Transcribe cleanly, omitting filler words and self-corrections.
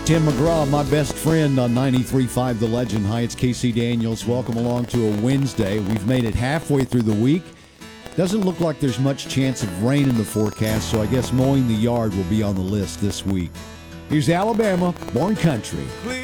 Tim McGraw, my best friend on 93.5 The Legend. Hi, it's Casey Daniels. Welcome along to a Wednesday. We've made it halfway through the week. Doesn't look like there's much chance of rain in the forecast, so I guess mowing the yard will be on the list this week. Here's Alabama, Born Country.